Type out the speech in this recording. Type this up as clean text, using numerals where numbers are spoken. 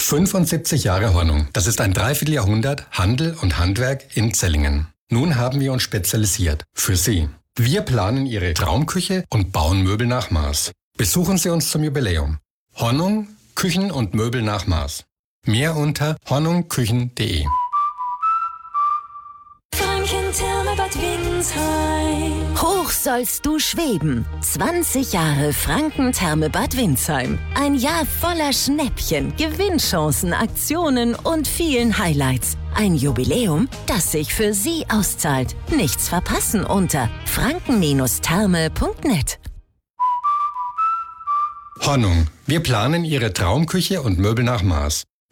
75 Jahre Hornung. Das ist ein Dreivierteljahrhundert Handel und Handwerk in Zellingen. Nun haben wir uns spezialisiert. Für Sie. Wir planen Ihre Traumküche und bauen Möbel nach Maß. Besuchen Sie uns zum Jubiläum. Hornung, Küchen und Möbel nach Maß. Mehr unter hornungküchen.de. Franken-Therme Bad Windsheim. Hoch sollst du schweben. 20 Jahre Franken-Therme Bad Windsheim. Ein Jahr voller Schnäppchen, Gewinnchancen, Aktionen und vielen Highlights. Ein Jubiläum, das sich für Sie auszahlt. Nichts verpassen unter franken-therme.net. Hornung. Wir planen Ihre Traumküche und Möbel nach Maß.